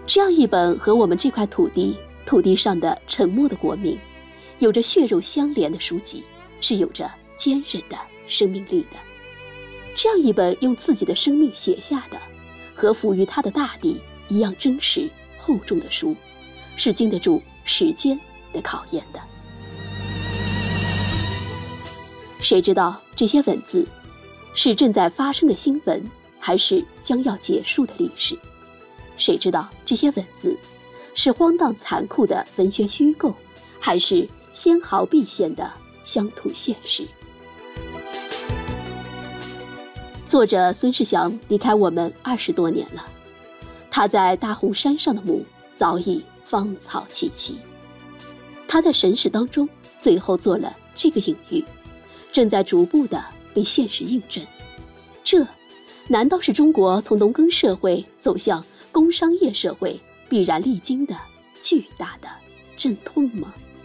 这样一本和我们这块土地上的沉默的国民有着血肉相连的书籍，是有着坚韧的生命力的。这样一本用自己的生命写下的和赋予它的大地一样真实厚重的书，是经得住时间的考验的。谁知道这些文字是正在发生的新闻，还是将要结束的历史？谁知道这些文字是荒诞残酷的文学虚构，还是纤毫毕现的乡土现实？作者孙世祥离开我们20多年了，他在大红山上的墓早已芳草萋萋。他在神史当中最后做了这个隐喻，正在逐步的被现实印证。这难道是中国从农耕社会走向工商业社会必然历经的巨大的阵痛吗？